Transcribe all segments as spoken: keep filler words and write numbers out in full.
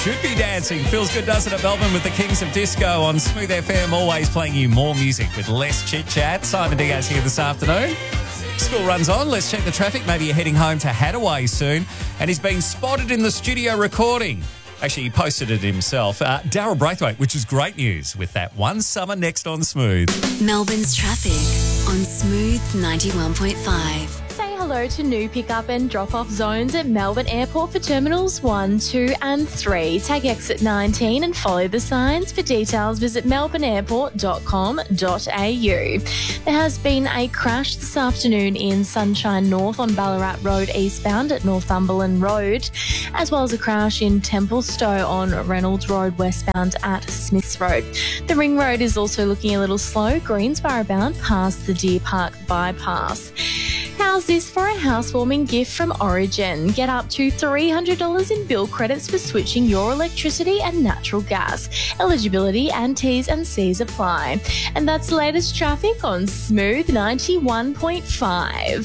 Should be dancing. Feels good, doesn't it, Melbourne, with the Kings of Disco on Smooth F M, always playing you more music with less chit-chat. Simon Diaz here this afternoon. School runs on. Let's check the traffic. Maybe you're heading home to Hadaway soon. And he's been spotted in the studio recording. Actually, he posted it himself. Uh, Daryl Braithwaite, which is great news with that one summer next on Smooth. Melbourne's traffic on Smooth ninety-one point five. Say hello to new pick-up and drop-off zones at Melbourne Airport for Terminals one, two and three. Take exit nineteen and follow the signs. For details, visit melbourne airport dot com dot a u. There has been a crash this afternoon in Sunshine North on Ballarat Road eastbound at Northumberland Road, as well as a crash in Templestowe on Reynolds Road westbound at Smiths Road. The Ring Road is also looking a little slow, Greensborough bound past the Deer Park bypass. How's this for a housewarming gift from Origin? Get up to three hundred dollars in bill credits for switching your electricity and natural gas. Eligibility and T's and C's apply. And that's the latest traffic on Smooth ninety-one point five.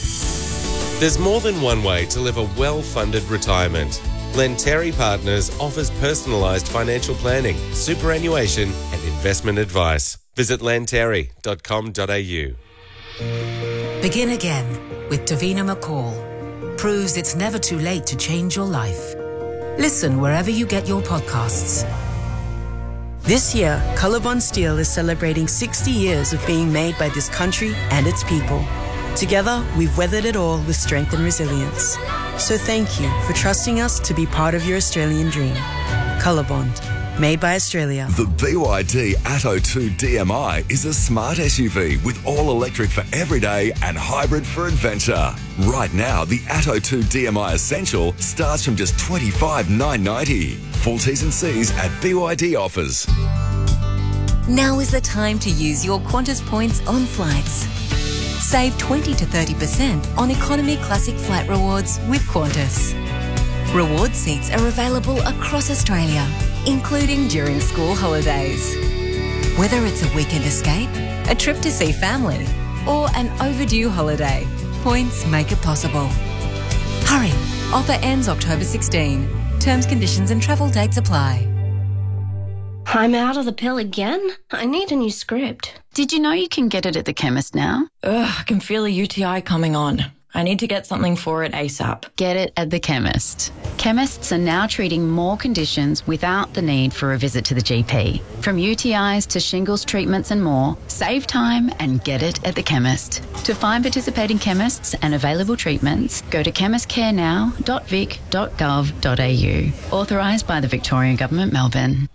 There's more than one way to live a well-funded retirement. Lenteri Partners offers personalised financial planning, superannuation and investment advice. Visit lenteri dot com dot a u. Begin again with Davina McCall. Proves it's never too late to change your life. Listen wherever you get your podcasts. This year, Colorbond Steel is celebrating sixty years of being made by this country and its people. Together, we've weathered it all with strength and resilience. So thank you for trusting us to be part of your Australian dream. Colorbond. Made by Australia. The B Y D Atto two D M I is a smart S U V with all electric for everyday and hybrid for adventure. Right now, the Atto two D M I Essential starts from just twenty-five thousand nine hundred ninety dollars. Full T's and C's at B Y D offers. Now is the time to use your Qantas points on flights. Save twenty to thirty percent on Economy Classic Flight Rewards with Qantas. Reward seats are available across Australia, including during school holidays. Whether it's a weekend escape, a trip to see family, or an overdue holiday, points make it possible. Hurry! Offer ends October sixteenth. Terms, conditions and travel dates apply. I'm out of the pill again? I need a new script. Did you know you can get it at the chemist now? Ugh, I can feel a U T I coming on. I need to get something for it ASAP. Get it at the chemist. Chemists are now treating more conditions without the need for a visit to the G P. From U T Is to shingles treatments and more, save time and get it at the chemist. To find participating chemists and available treatments, go to chemist care now dot vic dot gov dot a u. Authorised by the Victorian Government, Melbourne.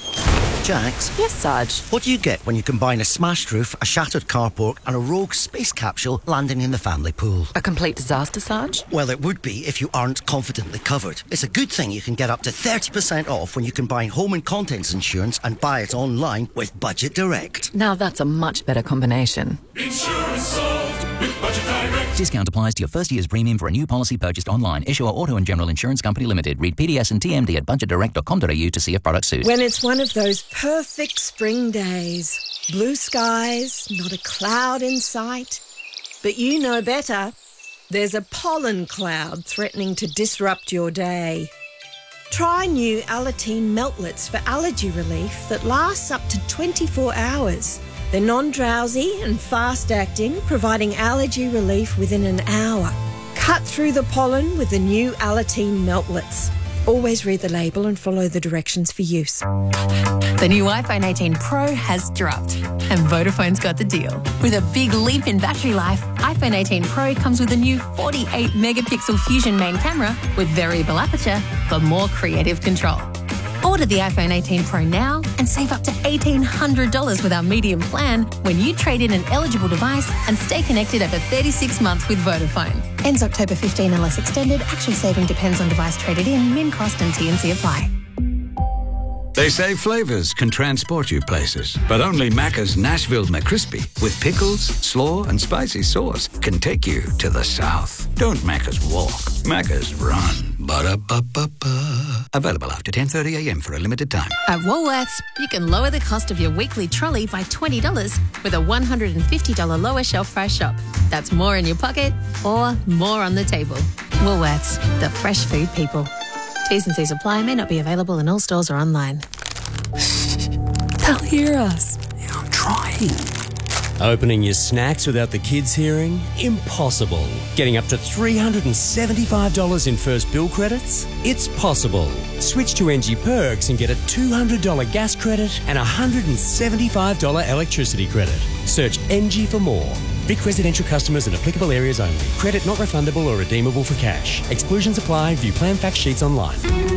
Jax? Yes, Sarge? What do you get when you combine a smashed roof, a shattered carport and a rogue space capsule landing in the family pool? A complete disaster, Sarge? Well, it would be if you aren't confidently covered. It's a good thing you can get up to thirty percent off when you combine home and contents insurance and buy it online with Budget Direct. Now that's a much better combination. Insurance solved with Budget Direct. Discount applies to your first year's premium for a new policy purchased online. Issuer Auto and General Insurance Company Limited. Read P D S and T M D at budget direct dot com dot a u to see if product suits. When it's one of those perfect spring days, blue skies, not a cloud in sight, but you know better. There's a pollen cloud threatening to disrupt your day. Try new Alateen Meltlets for allergy relief that lasts up to twenty-four hours. They're non-drowsy and fast-acting, providing allergy relief within an hour. Cut through the pollen with the new Alateen Meltlets. Always read the label and follow the directions for use. The new iPhone eighteen Pro has dropped, and Vodafone's got the deal. With a big leap in battery life, iPhone eighteen Pro comes with a new forty-eight megapixel Fusion main camera with variable aperture for more creative control. Order the iPhone eighteen Pro now and save up to eighteen hundred dollars with our medium plan when you trade in an eligible device and stay connected over thirty-six months with Vodafone. Ends October fifteenth unless extended. Actual saving depends on device traded in, min cost and T and C apply. They say flavours can transport you places, but only Macca's Nashville McCrispy with pickles, slaw and spicy sauce can take you to the south. Don't Macca's walk, Macca's run. Ba-da-ba-ba-ba. Available after ten thirty a m for a limited time. At Woolworths, you can lower the cost of your weekly trolley by twenty dollars with a one hundred fifty dollars lower shelf price shop. That's more in your pocket or more on the table. Woolworths, the fresh food people. T's and C's apply, may not be available in all stores or online. They'll hear us. Yeah, I'm trying. Opening your snacks without the kids hearing? Impossible. Getting up to three hundred seventy-five dollars in first bill credits? It's possible. Switch to N G Perks and get a two hundred dollars gas credit and a one hundred seventy-five dollars electricity credit. Search N G for more. Vic residential customers in applicable areas only. Credit not refundable or redeemable for cash. Exclusions apply. View plan fact sheets online.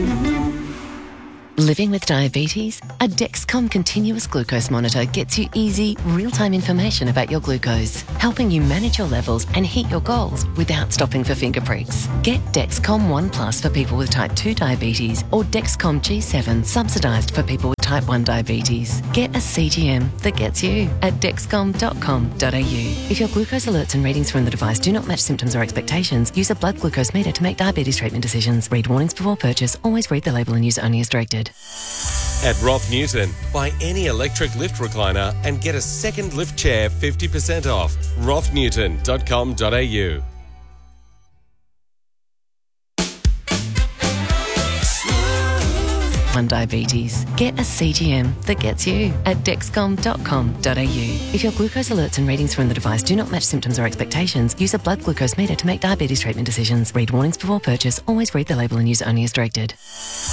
Living with diabetes? A Dexcom continuous glucose monitor gets you easy, real-time information about your glucose, helping you manage your levels and hit your goals without stopping for finger pricks. Get Dexcom One Plus for people with type two diabetes or Dexcom G seven subsidised for people with type one diabetes. Get a C G M that gets you at dexcom dot com dot a u. If your glucose alerts and readings from the device do not match symptoms or expectations, use a blood glucose meter to make diabetes treatment decisions. Read warnings before purchase. Always read the label and use only as directed. At Roth Newton, buy any electric lift recliner and get a second lift chair fifty percent off. roth newton dot com dot a u. One diabetes. Get a C G M that gets you at dexcom dot com dot a u. If your glucose alerts and readings from the device do not match symptoms or expectations, use a blood glucose meter to make diabetes treatment decisions. Read warnings before purchase. Always read the label and use only as directed.